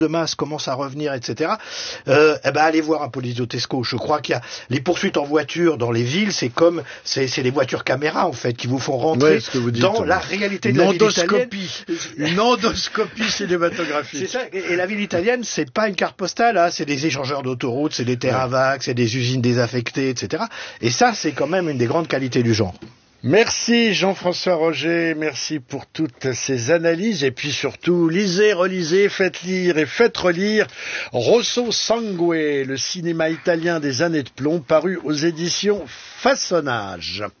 de masse commence à revenir, etc. Allez voir un Poliziottesco. Je crois qu'il y a les poursuites en voiture dans les villes, c'est les voitures caméra en fait qui vous font rentrer dans la réalité de la ville italienne. Une endoscopie cinématographique. C'est ça. Et la ville italienne, c'est pas une carte postale, hein. C'est des échangeurs d'autoroutes, c'est des terrains vagues, c'est des usines désaffectées, etc. Et ça, c'est quand même une des grandes qualités du genre. Merci Jean-François Roger, merci pour toutes ces analyses et puis surtout lisez, relisez, faites lire et faites relire Rosso Sangue, le cinéma italien des années de plomb paru aux éditions Façonnage.